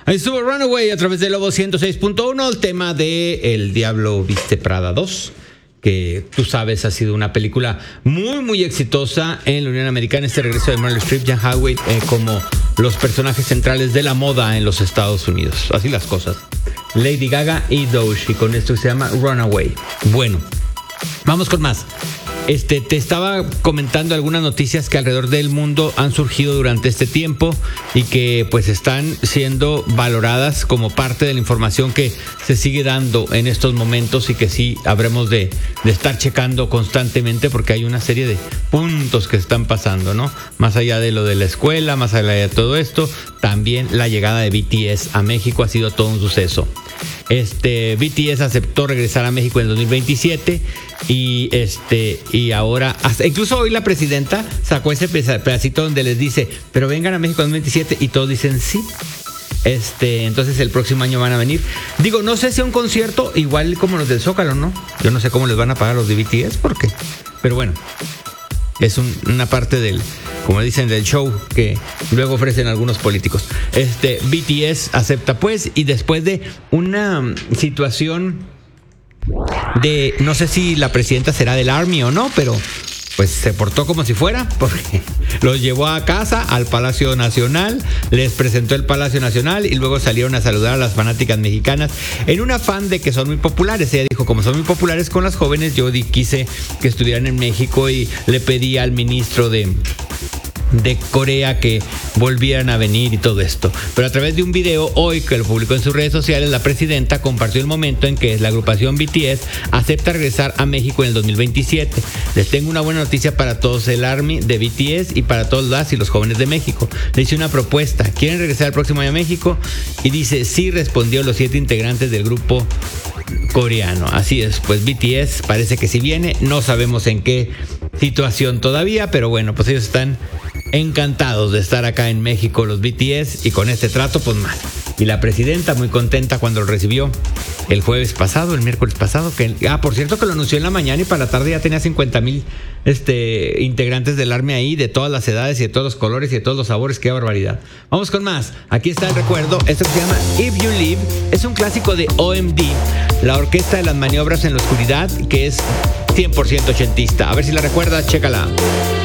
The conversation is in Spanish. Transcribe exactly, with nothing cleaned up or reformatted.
Ahí estuvo Runaway a través de Lobo ciento seis punto uno, el tema de El Diablo Viste Prada dos, que tú sabes ha sido una película muy muy exitosa en la Unión Americana. Este regreso de Meryl Streep, Jan Hathaway eh, como los personajes centrales de la moda en los Estados Unidos. Así las cosas. Lady Gaga y Doge, y con esto se llama Runaway. Bueno, vamos con más. Este, te estaba comentando algunas noticias que alrededor del mundo han surgido durante este tiempo y que pues están siendo valoradas como parte de la información que se sigue dando en estos momentos y que sí habremos de, de estar checando constantemente, porque hay una serie de puntos que están pasando, ¿no? Más allá de lo de la escuela, más allá de todo esto, también la llegada de B T S a México ha sido todo un suceso. Este, B T S aceptó regresar a México en el dos mil veintisiete y este y ahora hasta, incluso hoy la presidenta sacó ese pedacito donde les dice, pero vengan a México en dos mil veintisiete, y todos dicen sí. Este, entonces el próximo año van a venir. Digo, no sé si un concierto igual como los del Zócalo, ¿no? Yo no sé cómo les van a pagar los de B T S, ¿por qué? Pero bueno, es un, una parte del, como dicen, del show que luego ofrecen algunos políticos. Este, B T S acepta pues, y después de una situación de, no sé si la presidenta será del Army o no, pero pues se portó como si fuera, porque los llevó a casa, al Palacio Nacional, les presentó el Palacio Nacional y luego salieron a saludar a las fanáticas mexicanas en un afán de que son muy populares. Ella dijo, como son muy populares con las jóvenes, yo di, quise que estuvieran en México y le pedí al ministro de... de Corea que volvieran a venir y todo esto. Pero a través de un video hoy que lo publicó en sus redes sociales, la presidenta compartió el momento en que la agrupación B T S acepta regresar a México en el dos mil veintisiete. Les tengo una buena noticia para todos el Army de B T S y para todos las y los jóvenes de México. Le hice una propuesta. ¿Quieren regresar el próximo año a México? Y dice, sí, respondió los siete integrantes del grupo coreano. Así es, pues B T S parece que sí viene. No sabemos en qué situación todavía, pero bueno, pues ellos están encantados de estar acá en México, los B T S, y con este trato pues más. Y la presidenta muy contenta cuando lo recibió el jueves pasado, el miércoles pasado, que ah, por cierto que lo anunció en la mañana y para la tarde ya tenía cincuenta mil este, integrantes del Army ahí, de todas las edades y de todos los colores y de todos los sabores. ¡Qué barbaridad! Vamos con más. Aquí está el recuerdo. Esto que se llama If You Live es un clásico de O M D, la orquesta de las maniobras en la oscuridad, que es cien por ciento ochentista. A ver si la recuerdas, chécala.